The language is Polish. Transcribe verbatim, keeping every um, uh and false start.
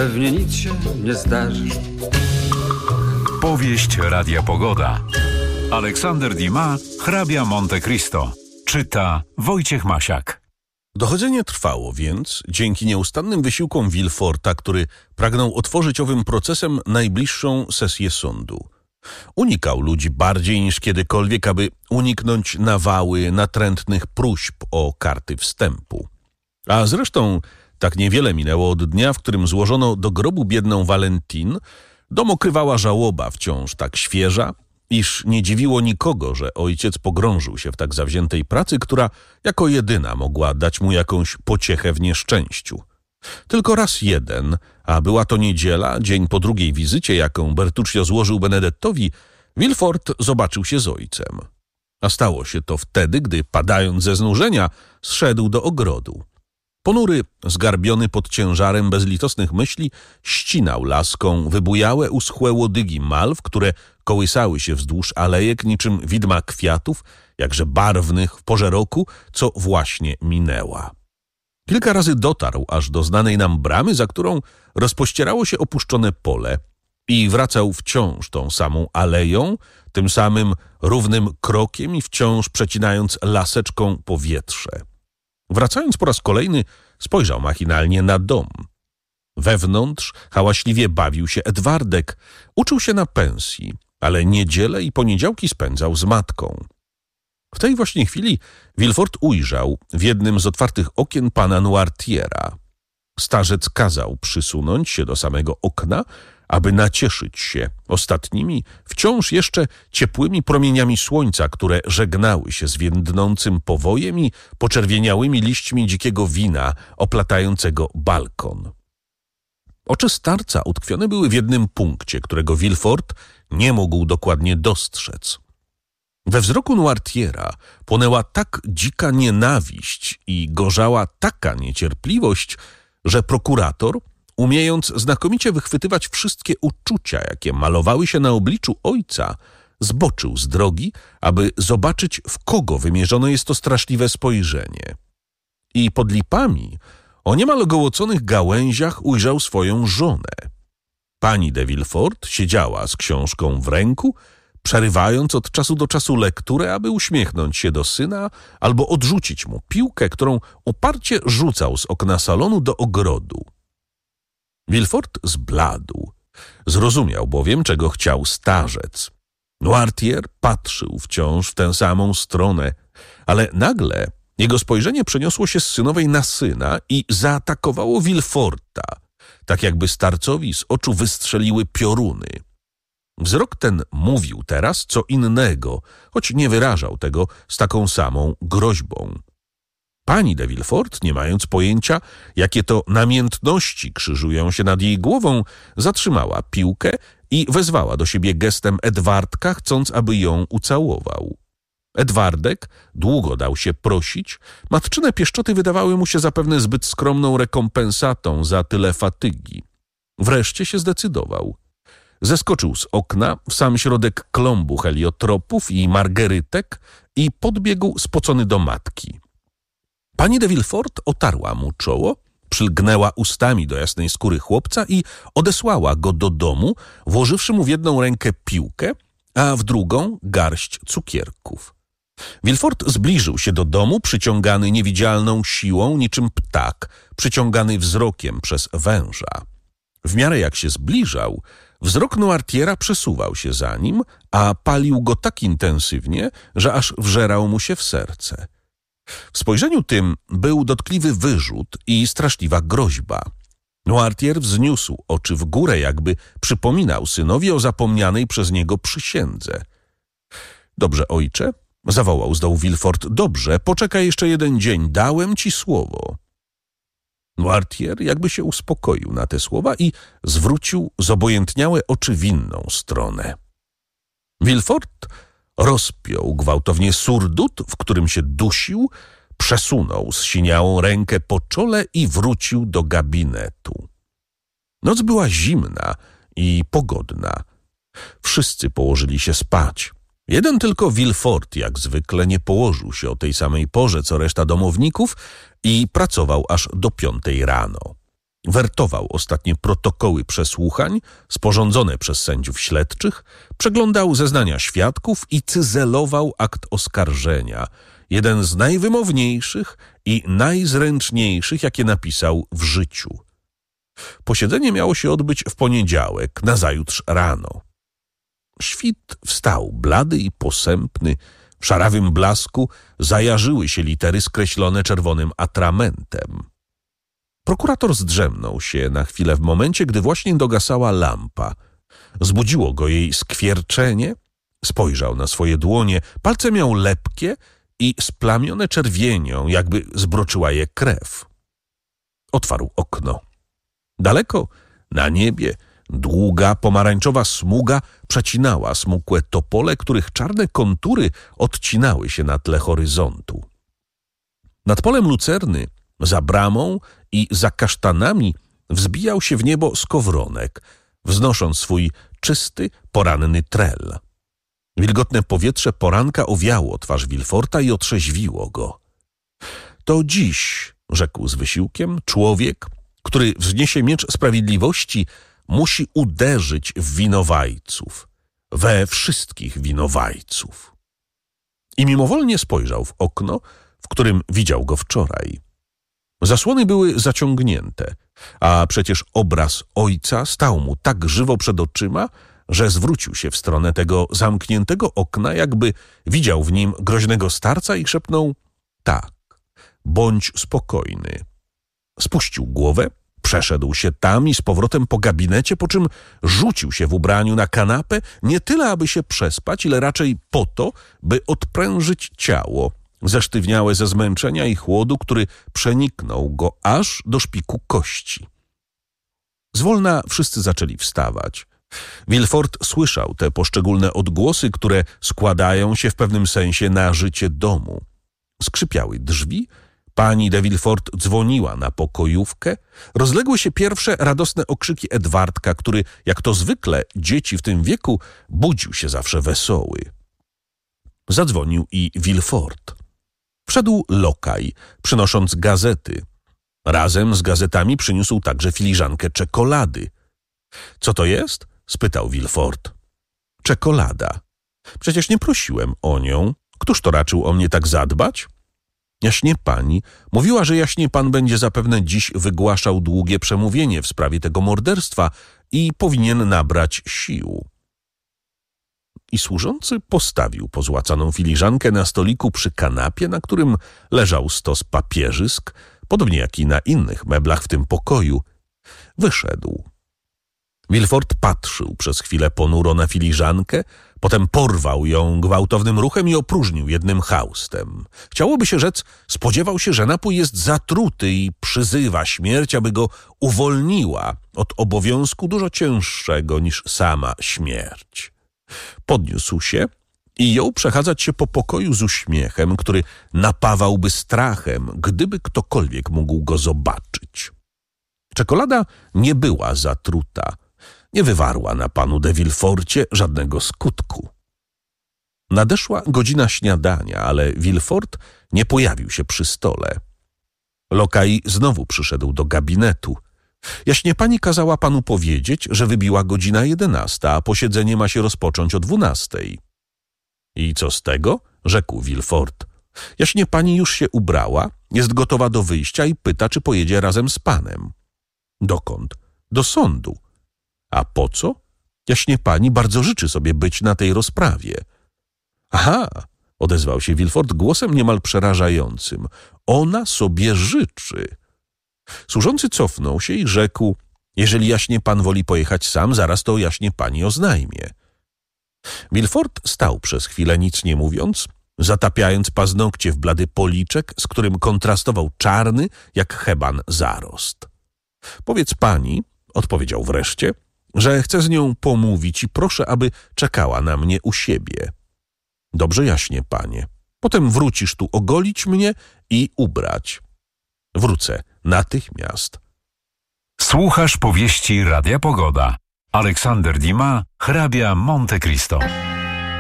pewnie nic się nie zdarzy. Powieść Radia Pogoda. Aleksander Dumas, hrabia Monte Cristo. Czyta Wojciech Masiak. Dochodzenie trwało więc dzięki nieustannym wysiłkom Villeforta, który pragnął otworzyć owym procesem najbliższą sesję sądu. Unikał ludzi bardziej niż kiedykolwiek, aby uniknąć nawały natrętnych próśb o karty wstępu. A zresztą tak niewiele minęło od dnia, w którym złożono do grobu biedną Valentine. Dom okrywała żałoba wciąż tak świeża, iż nie dziwiło nikogo, że ojciec pogrążył się w tak zawziętej pracy, która jako jedyna mogła dać mu jakąś pociechę w nieszczęściu. Tylko raz jeden, a była to niedziela, dzień po drugiej wizycie, jaką Bertuccio złożył Benedettowi, Villefort zobaczył się z ojcem. A stało się to wtedy, gdy, padając ze znużenia, zszedł do ogrodu. Ponury, zgarbiony pod ciężarem bezlitosnych myśli, ścinał laską wybujałe, uschłe łodygi malw, które kołysały się wzdłuż alejek niczym widma kwiatów, jakże barwnych w porze roku, co właśnie minęła. Kilka razy dotarł aż do znanej nam bramy, za którą rozpościerało się opuszczone pole i wracał wciąż tą samą aleją, tym samym równym krokiem i wciąż przecinając laseczką powietrze. Wracając po raz kolejny, spojrzał machinalnie na dom. Wewnątrz hałaśliwie bawił się Edwardek. Uczył się na pensji, ale niedzielę i poniedziałki spędzał z matką. W tej właśnie chwili Villefort ujrzał w jednym z otwartych okien pana Noirtiera. Starzec kazał przysunąć się do samego okna, aby nacieszyć się ostatnimi, wciąż jeszcze ciepłymi promieniami słońca, które żegnały się z więdnącym powojem i poczerwieniałymi liśćmi dzikiego wina oplatającego balkon. Oczy starca utkwione były w jednym punkcie, którego Villefort nie mógł dokładnie dostrzec. We wzroku Noirtiera płonęła tak dzika nienawiść i gorzała taka niecierpliwość, że prokurator, umiejąc znakomicie wychwytywać wszystkie uczucia, jakie malowały się na obliczu ojca, zboczył z drogi, aby zobaczyć, w kogo wymierzone jest to straszliwe spojrzenie. I pod lipami, o niemal gołoconych gałęziach, ujrzał swoją żonę. Pani de Villefort siedziała z książką w ręku, przerywając od czasu do czasu lekturę, aby uśmiechnąć się do syna albo odrzucić mu piłkę, którą uparcie rzucał z okna salonu do ogrodu. Villefort zbladł. Zrozumiał bowiem, czego chciał starzec. Noirtier patrzył wciąż w tę samą stronę, ale nagle jego spojrzenie przeniosło się z synowej na syna i zaatakowało Villeforta, tak jakby starcowi z oczu wystrzeliły pioruny. Wzrok ten mówił teraz co innego, choć nie wyrażał tego z taką samą groźbą. Pani de Villefort, nie mając pojęcia, jakie to namiętności krzyżują się nad jej głową, zatrzymała piłkę i wezwała do siebie gestem Edwardka, chcąc, aby ją ucałował. Edwardek długo dał się prosić, matczyne pieszczoty wydawały mu się zapewne zbyt skromną rekompensatą za tyle fatygi. Wreszcie się zdecydował. Zeskoczył z okna w sam środek klombu heliotropów i margerytek i podbiegł spocony do matki. Pani de Villefort otarła mu czoło, przylgnęła ustami do jasnej skóry chłopca i odesłała go do domu, włożywszy mu w jedną rękę piłkę, a w drugą garść cukierków. Villefort zbliżył się do domu, przyciągany niewidzialną siłą, niczym ptak, przyciągany wzrokiem przez węża. W miarę jak się zbliżał, wzrok Noirtiera przesuwał się za nim, a palił go tak intensywnie, że aż wżerał mu się w serce. W spojrzeniu tym był dotkliwy wyrzut i straszliwa groźba. Noirtier wzniósł oczy w górę, jakby przypominał synowi o zapomnianej przez niego przysiędze. Dobrze, ojcze, zawołał z dołu Villefort, dobrze, poczekaj jeszcze jeden dzień, dałem ci słowo. Noirtier jakby się uspokoił na te słowa i zwrócił zobojętniałe oczy w inną stronę. Villefort rozpiął gwałtownie surdut, w którym się dusił, przesunął zsiniałą rękę po czole i wrócił do gabinetu. Noc była zimna i pogodna. Wszyscy położyli się spać. Jeden tylko Villefort, jak zwykle, nie położył się o tej samej porze, co reszta domowników i pracował aż do piątej rano. wertował ostatnie protokoły przesłuchań sporządzone przez sędziów śledczych, przeglądał zeznania świadków i cyzelował akt oskarżenia, jeden z najwymowniejszych i najzręczniejszych, jakie napisał w życiu. Posiedzenie miało się odbyć w poniedziałek, nazajutrz rano. Świt wstał, blady i posępny, w szarawym blasku zajarzyły się litery skreślone czerwonym atramentem. Prokurator zdrzemnął się na chwilę w momencie, gdy właśnie dogasała lampa. Zbudziło go jej skwierczenie, spojrzał na swoje dłonie, palce miał lepkie i splamione czerwienią, jakby zbroczyła je krew. Otwarł okno. Daleko na niebie długa, pomarańczowa smuga przecinała smukłe topole, których czarne kontury odcinały się na tle horyzontu. Nad polem lucerny, za bramą i za kasztanami wzbijał się w niebo skowronek, wznosząc swój czysty, poranny trel. Wilgotne powietrze poranka owiało twarz Villeforta i otrzeźwiło go. To dziś, rzekł z wysiłkiem, człowiek, który wzniesie miecz sprawiedliwości, musi uderzyć w winowajców, we wszystkich winowajców. I mimowolnie spojrzał w okno, w którym widział go wczoraj. Zasłony były zaciągnięte, a przecież obraz ojca stał mu tak żywo przed oczyma, że zwrócił się w stronę tego zamkniętego okna, jakby widział w nim groźnego starca i szepnął: tak, bądź spokojny. Spuścił głowę, przeszedł się tam i z powrotem po gabinecie, po czym rzucił się w ubraniu na kanapę, nie tyle aby się przespać, ile raczej po to, by odprężyć ciało, zesztywniałe ze zmęczenia i chłodu, który przeniknął go aż do szpiku kości. Zwolna wszyscy zaczęli wstawać. Villefort słyszał te poszczególne odgłosy, które składają się w pewnym sensie na życie domu. Skrzypiały drzwi, pani de Villefort dzwoniła na pokojówkę, rozległy się pierwsze radosne okrzyki Edwardka, który, jak to zwykle dzieci w tym wieku, budził się zawsze wesoły. Zadzwonił i Villefort. Wszedł lokaj, przynosząc gazety. Razem z gazetami przyniósł także filiżankę czekolady. Co to jest? Spytał Villefort. Czekolada. Przecież nie prosiłem o nią. Któż to raczył o mnie tak zadbać? Jaśnie pani mówiła, że jaśnie pan będzie zapewne dziś wygłaszał długie przemówienie w sprawie tego morderstwa i powinien nabrać sił. I służący postawił pozłacaną filiżankę na stoliku przy kanapie, na którym leżał stos papierzysk, podobnie jak i na innych meblach w tym pokoju. Wyszedł. Villefort patrzył przez chwilę ponuro na filiżankę, potem porwał ją gwałtownym ruchem i opróżnił jednym chaustem. Chciałoby się rzec, spodziewał się, że napój jest zatruty i przyzywa śmierć, aby go uwolniła od obowiązku dużo cięższego niż sama śmierć. Podniósł się i jął przechadzać się po pokoju z uśmiechem, który napawałby strachem, gdyby ktokolwiek mógł go zobaczyć. Czekolada nie była zatruta, nie wywarła na panu de Villeforcie żadnego skutku. Nadeszła godzina śniadania, ale Villefort nie pojawił się przy stole. Lokaj znowu przyszedł do gabinetu. Jaśnie pani kazała panu powiedzieć, że wybiła godzina jedenasta, a posiedzenie ma się rozpocząć o dwunastej. I co z tego? Rzekł Villefort. Jaśnie pani już się ubrała, jest gotowa do wyjścia i pyta, czy pojedzie razem z panem. Dokąd? Do sądu. A po co? Jaśnie pani bardzo życzy sobie być na tej rozprawie. Aha, odezwał się Villefort głosem niemal przerażającym. Ona sobie życzy. Służący cofnął się i rzekł: jeżeli jaśnie pan woli pojechać sam, zaraz to jaśnie pani oznajmie. Villefort stał przez chwilę nic nie mówiąc, zatapiając paznokcie w blady policzek, z którym kontrastował czarny jak heban zarost. Powiedz pani, odpowiedział wreszcie, że chcę z nią pomówić i proszę, aby czekała na mnie u siebie. Dobrze, jaśnie panie. Potem wrócisz tu ogolić mnie i ubrać. Wrócę natychmiast. Słuchasz powieści Radia Pogoda. Aleksander Dumas, hrabia Monte Cristo.